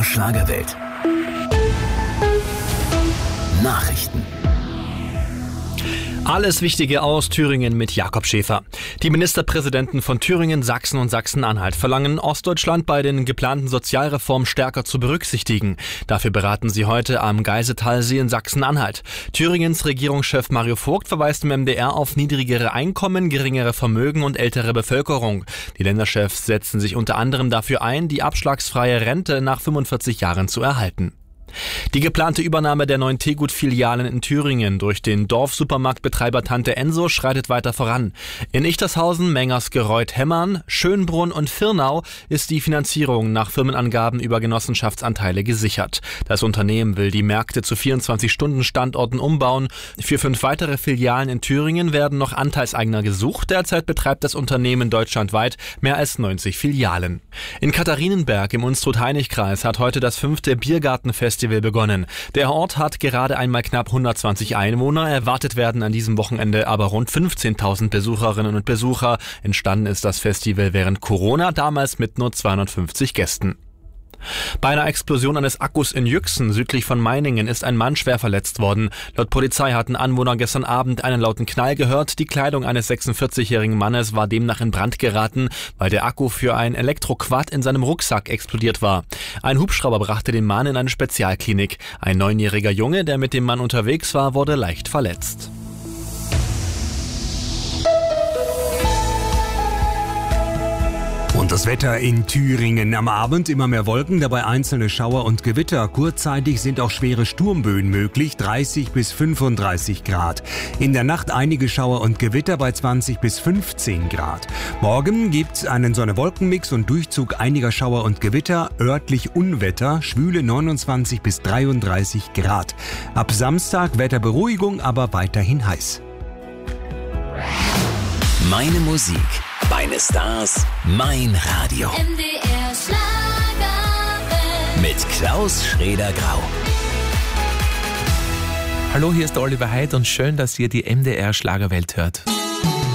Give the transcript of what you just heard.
Schlagerwelt. Nachrichten. Alles Wichtige aus Thüringen mit Jakob Schäfer. Die Ministerpräsidenten von Thüringen, Sachsen und Sachsen-Anhalt verlangen, Ostdeutschland bei den geplanten Sozialreformen stärker zu berücksichtigen. Dafür beraten sie heute am Geisetalsee in Sachsen-Anhalt. Thüringens Regierungschef Mario Vogt verweist im MDR auf niedrigere Einkommen, geringere Vermögen und ältere Bevölkerung. Die Länderchefs setzen sich unter anderem dafür ein, die abschlagsfreie Rente nach 45 Jahren zu erhalten. Die geplante Übernahme der 9 Tegut-Filialen in Thüringen durch den Dorfsupermarktbetreiber Tante Enso schreitet weiter voran. In Ichtershausen, Mengersgereuth, Hemmern, Schönbrunn und Firnau ist die Finanzierung nach Firmenangaben über Genossenschaftsanteile gesichert. Das Unternehmen will die Märkte zu 24-Stunden-Standorten umbauen. Für 5 weitere Filialen in Thüringen werden noch Anteilseigner gesucht. Derzeit betreibt das Unternehmen deutschlandweit mehr als 90 Filialen. In Katharinenberg im Unstrut-Hainich-Kreis hat heute das 5. Biergartenfestival begonnen. Der Ort hat gerade einmal knapp 120 Einwohner. Erwartet werden an diesem Wochenende aber rund 15.000 Besucherinnen und Besucher. Entstanden ist das Festival während Corona, damals mit nur 250 Gästen. Bei einer Explosion eines Akkus in Yüxen südlich von Meiningen ist ein Mann schwer verletzt worden. Laut Polizei hatten Anwohner gestern Abend einen lauten Knall gehört. Die Kleidung eines 46-jährigen Mannes war demnach in Brand geraten, weil der Akku für ein Elektroquad in seinem Rucksack explodiert war. Ein Hubschrauber brachte den Mann in eine Spezialklinik. Ein 9-jähriger Junge, der mit dem Mann unterwegs war, wurde leicht verletzt. Und das Wetter in Thüringen: am Abend immer mehr Wolken, dabei einzelne Schauer und Gewitter. Kurzzeitig sind auch schwere Sturmböen möglich, 30 bis 35 Grad. In der Nacht einige Schauer und Gewitter bei 20 bis 15 Grad. Morgen gibt's einen Sonne-Wolken-Mix und Durchzug einiger Schauer und Gewitter, örtlich Unwetter, schwüle 29 bis 33 Grad. Ab Samstag Wetterberuhigung, aber weiterhin heiß. Meine Musik, meine Stars, mein Radio. MDR Schlagerwelt. Mit Klaus Schrader-Grau. Hallo, hier ist der Oliver Heid und schön, dass ihr die MDR Schlagerwelt hört.